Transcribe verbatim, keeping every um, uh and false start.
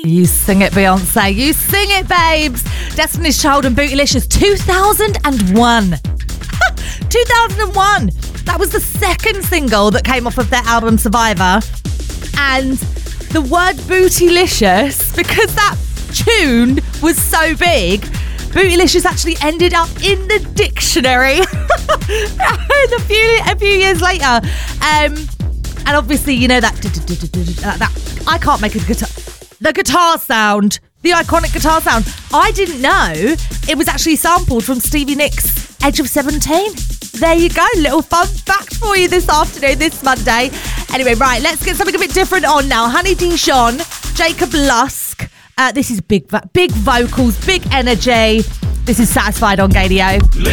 You sing it, Beyonce. You sing it, babes. Destiny's Child and Bootylicious, two thousand one. two thousand one. That was the second single that came off of their album Survivor. And the word bootylicious, because that tune was so big, bootylicious actually ended up in the dictionary a, few, a few years later. Um, and obviously, you know, that, that, that I can't make a guitar, the guitar sound, the iconic guitar sound. I didn't know it was actually sampled from Stevie Nicks' Edge of seventeen. There you go, little fun fact for you this afternoon, this Monday. Anyway, right, let's get something a bit different on now. Honey Dijon, Jacob Lusk. Uh, this is big, big vocals, big energy. This is Satisfied on Gadio.